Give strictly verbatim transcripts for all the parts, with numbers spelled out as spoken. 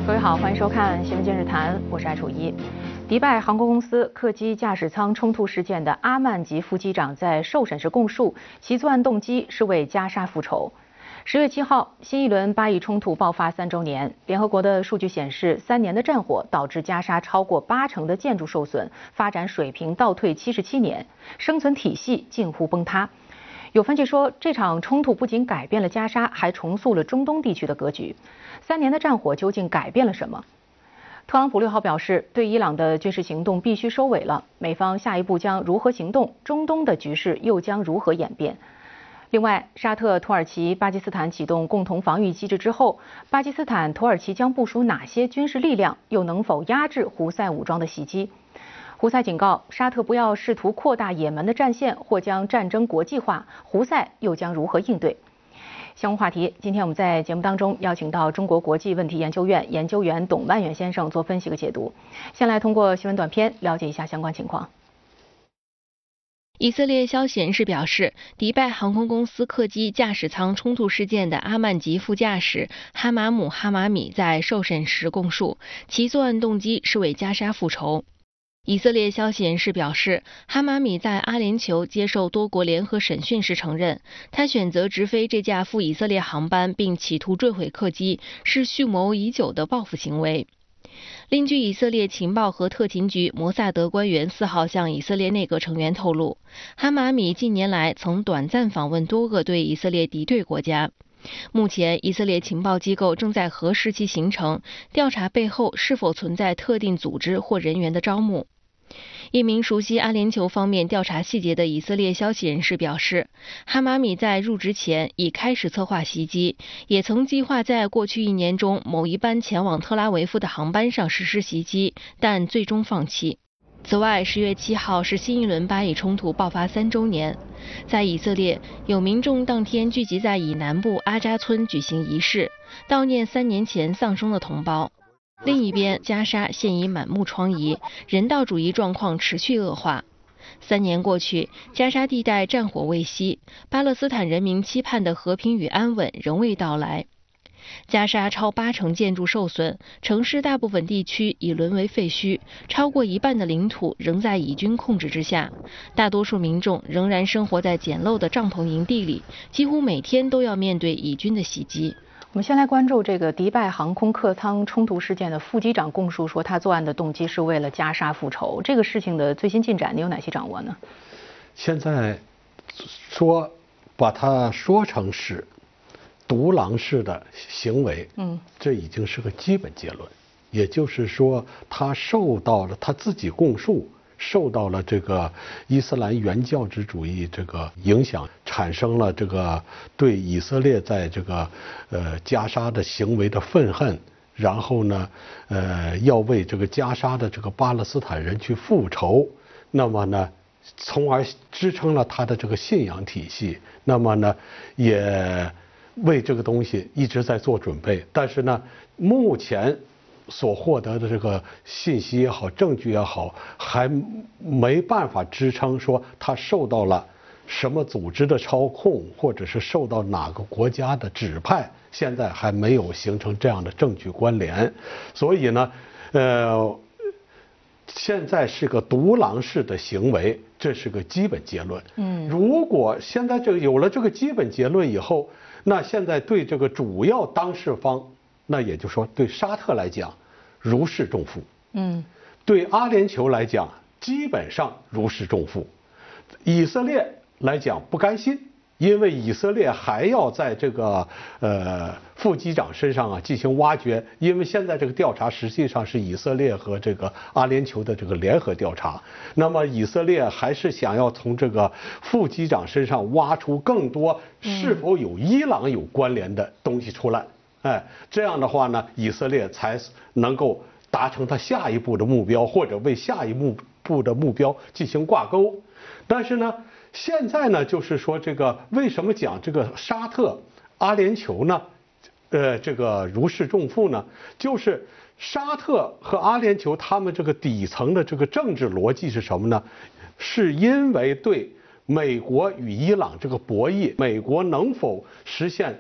各位好，欢迎收看《新闻今日谈》，我是艾楚一。迪拜航空公司客机驾驶舱冲突事件的阿曼吉副机长在受审时供述，其作案动机是为加沙复仇。十月七号，新一轮巴以冲突爆发三周年，联合国的数据显示，三年的战火导致加沙超过八成的建筑受损，发展水平倒退七十七年，生存体系近乎崩塌。有分析说，这场冲突不仅改变了加沙，还重塑了中东地区的格局。三年的战火究竟改变了什么？特朗普六号表示，对伊朗的军事行动必须收尾了，美方下一步将如何行动？中东的局势又将如何演变？另外，沙特、土耳其、巴基斯坦启动共同防御机制之后，巴基斯坦、土耳其将部署哪些军事力量？又能否压制胡塞武装的袭击？胡塞警告沙特不要试图扩大也门的战线，或将战争国际化。胡塞又将如何应对？相关话题，今天我们在节目当中邀请到中国国际问题研究院研究员董万远先生做分析和解读。先来通过新闻短片了解一下相关情况。 以色列消息人士表示，迪拜航空公司客机驾驶舱冲突事件的阿曼吉副驾驶哈马姆·哈马米在受审时供述，其作案动机是为加沙复仇。以色列消息人士表示，哈马米在阿联酋接受多国联合审讯时承认，他选择直飞这架赴以色列航班并企图坠毁客机，是蓄谋已久的报复行为。另据以色列情报和特勤局摩萨德官员四号向以色列内阁成员透露，哈马米近年来曾短暂访问多个对以色列敌对国家。目前，以色列情报机构正在核实其行程，调查背后是否存在特定组织或人员的招募。一名熟悉阿联酋方面调查细节的以色列消息人士表示，哈马米在入职前已开始策划袭击，也曾计划在过去一年中某一班前往特拉维夫的航班上实施袭击，但最终放弃。此外，十月七号是新一轮巴以冲突爆发三周年，在以色列，有民众当天聚集在以南部阿扎村举行仪式，悼念三年前丧生的同胞。另一边，加沙现已满目疮痍，人道主义状况持续恶化。三年过去，加沙地带战火未息，巴勒斯坦人民期盼的和平与安稳仍未到来。加沙超八成建筑受损，城市大部分地区已沦为废墟，超过一半的领土仍在以军控制之下。大多数民众仍然生活在简陋的帐篷营地里，几乎每天都要面对以军的袭击。 我们先来关注这个迪拜航空客舱冲突事件的副机长供述说，他作案的动机是为了加沙复仇。这个事情的最新进展，你有哪些掌握呢？ 现在说把它说成是独狼式的行为，嗯，这已经是个基本结论。也就是说，他受到了他自己供述。受到了这个伊斯兰原教旨主义这个影响，产生了这个对以色列在这个呃加沙的行为的愤恨，然后呢，呃要为这个加沙的这个巴勒斯坦人去复仇，那么呢，从而支撑了他的这个信仰体系，那么呢，也为这个东西一直在做准备，但是呢，目前所获得的这个信息也好，证据也好，还没办法支撑说他受到了什么组织的操控，或者是受到哪个国家的指派，现在还没有形成这样的证据关联。所以呢，呃，现在是个独狼式的行为，这是个基本结论。嗯，如果现在这个有了这个基本结论以后，那现在对这个主要当事方，那也就是说，对沙特来讲，如释重负。嗯，对阿联酋来讲，基本上如释重负。以色列来讲不甘心，因为以色列还要在这个呃副机长身上啊进行挖掘，因为现在这个调查实际上是以色列和这个阿联酋的这个联合调查。那么以色列还是想要从这个副机长身上挖出更多是否有伊朗有关联的东西出来。哎，这样的话呢，以色列才能够达成他下一步的目标，或者为下一步的目标进行挂钩。但是呢，现在呢，就是说这个为什么讲这个沙特、阿联酋呢？呃，这个如释重负呢？就是沙特和阿联酋他们这个底层的这个政治逻辑是什么呢？是因为对美国与伊朗这个博弈，美国能否实现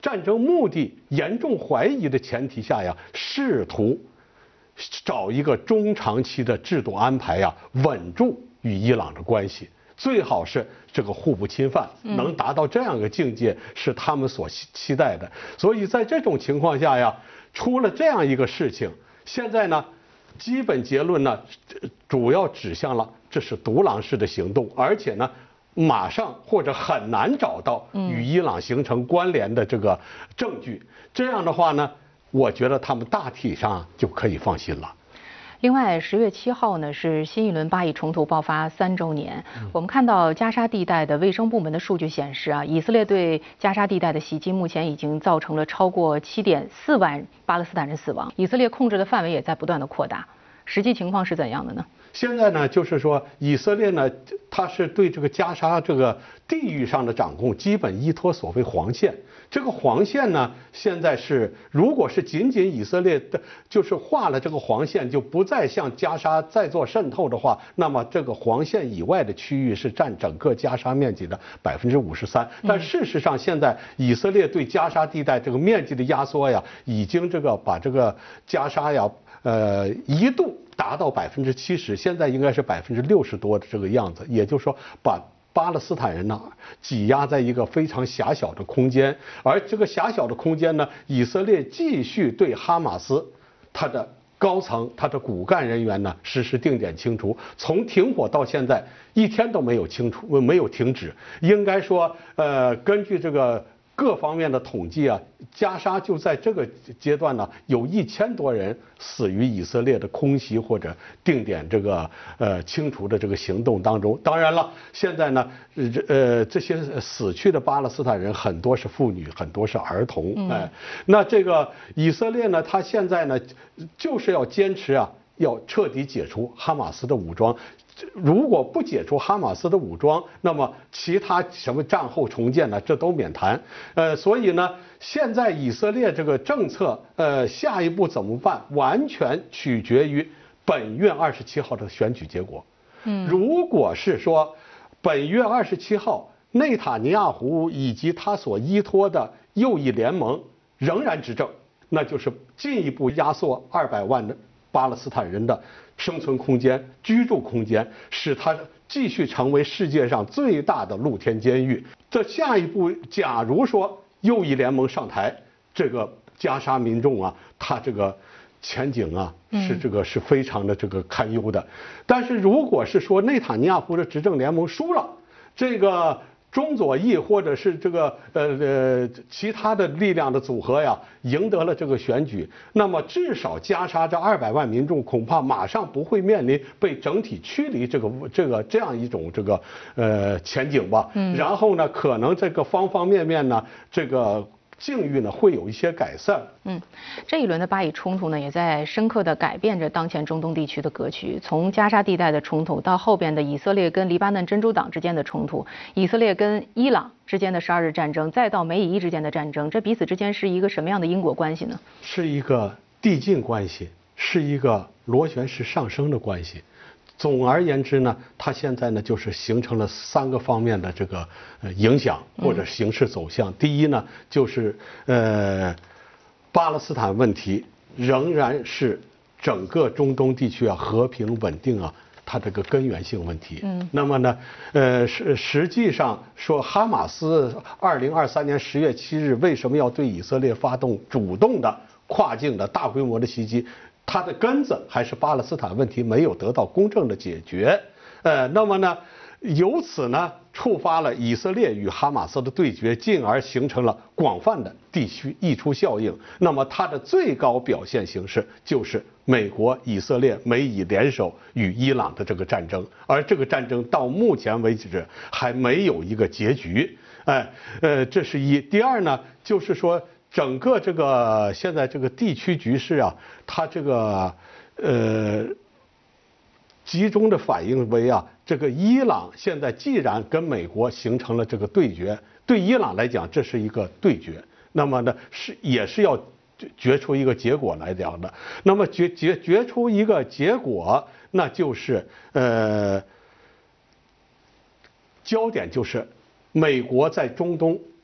战争目的严重怀疑的前提下呀，试图找一个中长期的制度安排呀，稳住与伊朗的关系。最好是这个互不侵犯，能达到这样一个境界，是他们所期待的。所以在这种情况下呀，出了这样一个事情，现在呢，基本结论呢，主要指向了这是独狼式的行动，而且呢，马上或者很难找到与伊朗形成关联的这个证据。这样的话呢，我觉得他们大体上就可以放心了。 另外，十月七号呢是新一轮巴以冲突爆发三周年。我们看到加沙地带的卫生部门的数据显示啊，以色列对加沙地带的袭击目前已经造成了超过七点四万巴勒斯坦人死亡。以色列控制的范围也在不断的扩大。实际情况是怎样的呢？ 现在呢，就是说以色列呢，它是对这个加沙这个地域上的掌控，基本依托所谓黄线。这个黄线呢，现在是如果是仅仅以色列的，就是画了这个黄线，就不再向加沙再做渗透的话，那么这个黄线以外的区域是占整个加沙面积的百分之五十三。但事实上，现在以色列对加沙地带这个面积的压缩呀，已经这个把这个加沙呀，呃，一度达到百分之七十，现在应该是百分之六十多的这个样子。也就是说，把巴勒斯坦人呢挤压在一个非常狭小的空间，而这个狭小的空间呢，以色列继续对哈马斯他的高层、他的骨干人员呢实施定点清除，从停火到现在一天都没有清除，没有停止。应该说，呃，根据这个各方面的统计啊，加沙就在这个阶段呢，有一千多人死于以色列的空袭或者定点这个呃清除的这个行动当中。当然了，现在呢，呃这些死去的巴勒斯坦人很多是妇女，很多是儿童。哎，那这个以色列呢，他现在呢就是要坚持啊，要彻底解除哈马斯的武装。如果不解除哈马斯的武装，那么其他什么战后重建呢，这都免谈。呃，所以呢，现在以色列这个政策，呃，下一步怎么办，完全取决于本月二十七号的选举结果。嗯，如果是说本月二十七号内塔尼亚胡以及他所依托的右翼联盟仍然执政，那就是进一步压缩二百万的巴勒斯坦人的生存空间、居住空间，使它继续成为世界上最大的露天监狱。这下一步，假如说右翼联盟上台，这个加沙民众啊，他这个前景啊，是这个是非常的这个堪忧的。但是如果是说内塔尼亚胡的执政联盟输了，这个中左翼或者是这个呃呃其他的力量的组合呀，赢得了这个选举，那么至少加沙这二百万民众恐怕马上不会面临被整体驱离这个这个这样一种这个呃前景吧。嗯。然后呢，可能这个方方面面呢，这个境遇呢会有一些改善。 嗯，这一轮的巴以冲突呢，也在深刻地改变着当前中东地区的格局。从加沙地带的冲突，到后边的以色列跟黎巴嫩真主党之间的冲突，以色列跟伊朗之间的十二日战争，再到美以伊之间的战争，这彼此之间是一个什么样的因果关系呢？ 是一个递进关系，是一个螺旋式上升的关系。总而言之呢，它现在呢就是形成了三个方面的这个呃影响或者形势走向。第一呢，就是呃巴勒斯坦问题仍然是整个中东地区啊和平稳定啊它这个根源性问题。嗯，那么呢，呃实实际上说哈马斯二零二三年十月七日为什么要对以色列发动主动的跨境的大规模的袭击？它的根子还是巴勒斯坦问题没有得到公正的解决，呃，那么呢，由此呢，触发了以色列与哈马斯的对决，进而形成了广泛的地区溢出效应。那么它的最高表现形式就是美国、以色列、美以联手与伊朗的这个战争，而这个战争到目前为止还没有一个结局。哎，呃，这是一。第二呢，就是说。整个这个现在这个地区局势啊，它这个呃集中的反映为啊，这个伊朗现在既然跟美国形成了这个对决，对伊朗来讲这是一个对决，那么呢是也是要决出一个结果来讲的。那么决决决出一个结果，那就是呃焦点就是美国在中东。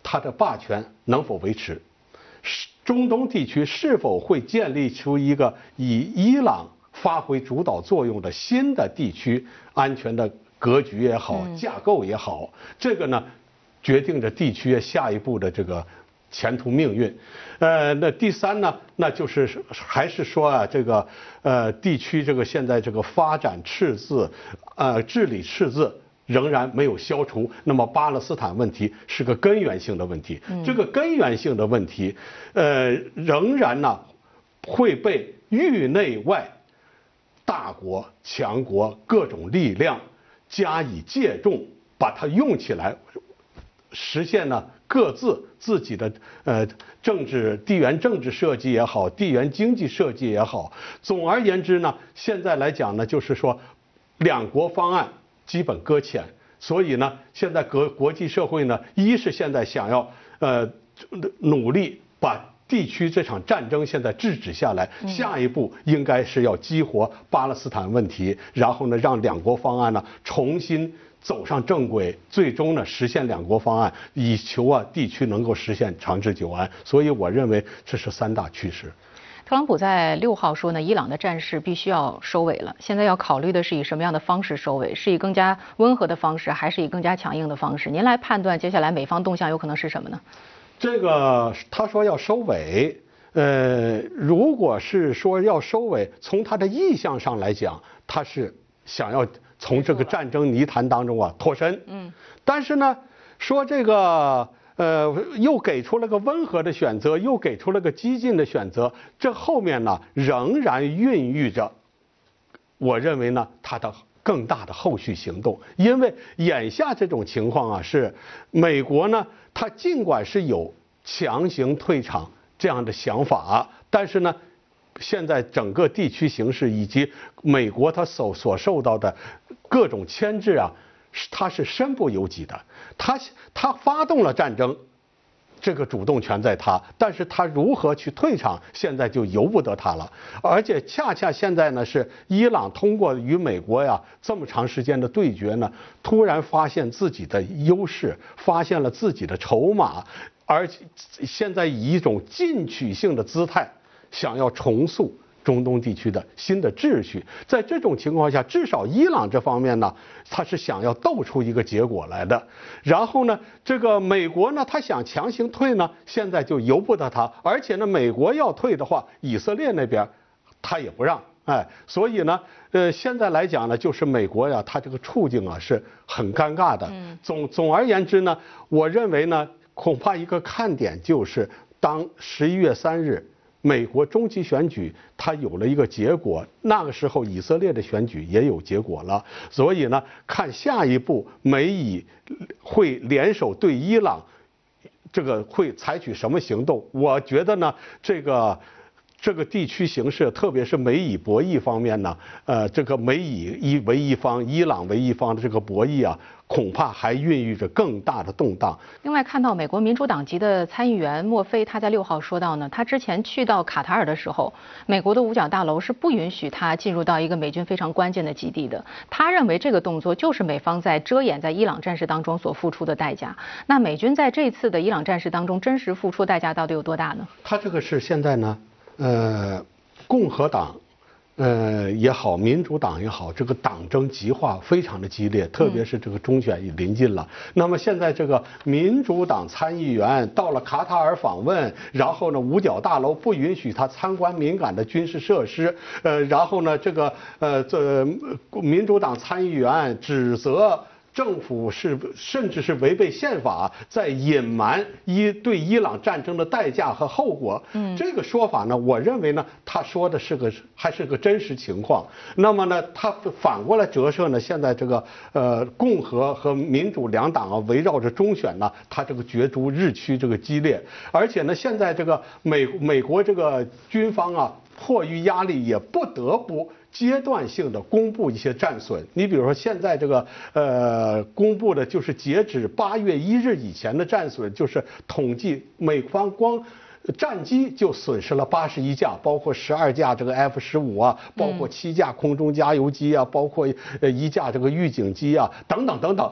它的霸权能否维持？中东地区是否会建立出一个以伊朗发挥主导作用的新的地区安全的格局也好，架构也好，这个呢，决定着地区下一步的这个前途命运。呃，那第三呢，那就是还是说啊，这个呃地区这个现在这个发展赤字，呃治理赤字仍然没有消除，那么巴勒斯坦问题是个根源性的问题。这个根源性的问题，呃，仍然呢会被域内外大国、强国各种力量加以借重，把它用起来，实现呢各自自己的呃政治地缘政治设计也好，地缘经济设计也好。总而言之呢，现在来讲呢，就是说两国方案基本搁浅，所以呢，现在国国际社会呢，一是现在想要呃努力把地区这场战争现在制止下来，下一步应该是要激活巴勒斯坦问题，然后呢，让两国方案呢重新走上正轨，最终呢实现两国方案，以求啊地区能够实现长治久安。所以我认为这是三大趋势。 特朗普在六号说呢，伊朗的战事必须要收尾了。现在要考虑的是以什么样的方式收尾？是以更加温和的方式，还是以更加强硬的方式？您来判断接下来美方动向有可能是什么呢？ 这个他说要收尾，呃，如果是说要收尾，从他的意向上来讲，他是想要从这个战争泥潭当中啊脱身。嗯。但是呢，说这个呃又给出了个温和的选择，又给出了个激进的选择，这后面呢仍然孕育着，我认为呢他的更大的后续行动。因为眼下这种情况啊，是美国呢，它尽管是有强行退场这样的想法，但是呢，现在整个地区形势以及美国它所所受到的各种牵制啊，它是身不由己的。他他发动了战争，这个主动权在他，但是他如何去退场，现在就由不得他了。而且恰恰现在呢，是伊朗通过与美国呀这么长时间的对决呢，突然发现自己的优势，发现了自己的筹码，而且现在以一种进取性的姿态，想要重塑中东地区的新的秩序。在这种情况下，至少伊朗这方面呢，他是想要斗出一个结果来的。然后呢，这个美国呢，他想强行退呢，现在就由不得他。而且呢，美国要退的话，以色列那边他也不让。哎，所以呢，呃，现在来讲呢，就是美国呀，它这个处境啊是很尴尬的。总总而言之呢，我认为呢，恐怕一个看点就是当十一月三日。美国中期选举，它有了一个结果，那个时候以色列的选举也有结果了，所以呢，看下一步美以会联手对伊朗，这个会采取什么行动？我觉得呢，这个这个地区形势，特别是美以博弈方面呢，呃，这个美以一为一方，伊朗为一方的这个博弈啊，恐怕还孕育着更大的动荡。 另外，看到美国民主党籍的参议员莫菲，他在六号说到呢，他之前去到卡塔尔的时候，美国的五角大楼是不允许他进入到一个美军非常关键的基地的。他认为这个动作就是美方在遮掩在伊朗战事当中所付出的代价。那美军在这次的伊朗战事当中真实付出代价到底有多大呢？ 他这个是现在呢，呃，共和党。呃也好，民主党也好，这个党争极化非常的激烈，特别是这个中选已临近了。嗯、那么现在这个民主党参议员到了卡塔尔访问，然后呢，五角大楼不允许他参观敏感的军事设施，呃，然后呢，这个呃这民主党参议员指责。政府是甚至是违背宪法，在隐瞒伊对伊朗战争的代价和后果。嗯，这个说法呢，我认为呢，他说的是个还是个真实情况。那么呢，他反过来折射呢，现在这个呃共和和民主两党啊，围绕着中选呢，它这个角逐日趋这个激烈，而且呢，现在这个美美国这个军方啊，迫于压力也不得不。阶段性的公布一些战损，你比如说现在这个呃公布的就是截止八月一日以前的战损，就是统计美方光战机就损失了八十一架，包括十二架这个 F 十五啊，包括七架空中加油机啊，包括呃一架这个预警机啊，等等等等。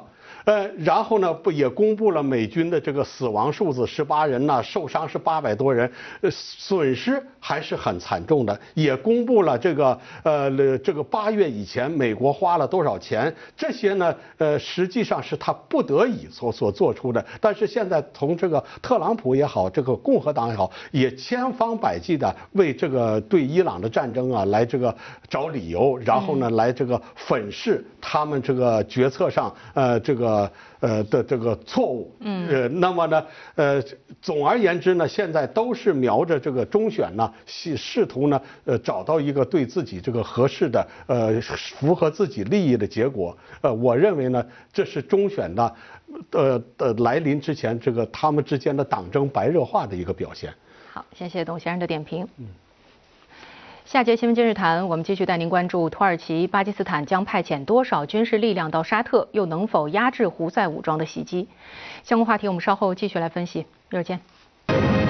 呃，然后呢，不也公布了美军的这个死亡数字十八人呢，受伤是八百多人，呃，损失还是很惨重的。也公布了这个呃这个八月以前美国花了多少钱，这些呢，呃，实际上是他不得已所所做出的。但是现在从这个特朗普也好，这个共和党也好，也千方百计的为这个对伊朗的战争啊来这个找理由，然后呢来这个粉饰他们这个决策上呃这个呃的这个错误。嗯。呃，那么呢，呃，总而言之呢，现在都是瞄着这个中选呢，试试图呢，呃，找到一个对自己这个合适的，呃，符合自己利益的结果。呃，我认为呢，这是中选呢，呃的来临之前，这个他们之间的党争白热化的一个表现。 好，谢谢董先生的点评。嗯。下节新闻今日谈，我们继续带您关注土耳其、巴基斯坦将派遣多少军事力量到沙特，又能否压制胡塞武装的袭击？相关话题我们稍后继续来分析。一会儿见。